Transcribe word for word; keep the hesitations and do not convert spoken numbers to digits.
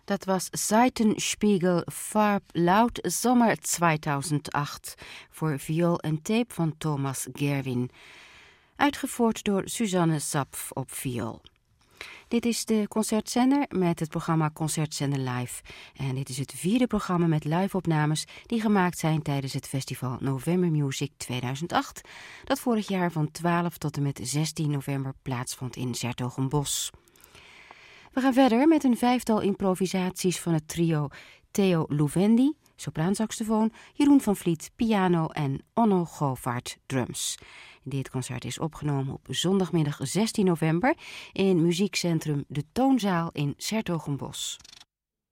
Dat was Seitenspiegel Farblaut Sommer tweeduizend acht voor viool en tape van Thomas Gerwin. Uitgevoerd door Suzanne Zapf op viool. Dit is de Concertzender met het programma Concertzender Live. En dit is het vierde programma met live-opnames die gemaakt zijn tijdens het festival November Music tweeduizend acht, dat vorig jaar van twaalf tot en met zestien november plaatsvond in 's-Hertogenbosch. We gaan verder met een vijftal improvisaties van het trio Theo Louvendi, sopraansaxofoon, Jeroen van Vliet, piano en Onno Govaert, drums. Dit concert is opgenomen op zondagmiddag zestien november in muziekcentrum De Toonzaal in 's-Hertogenbosch.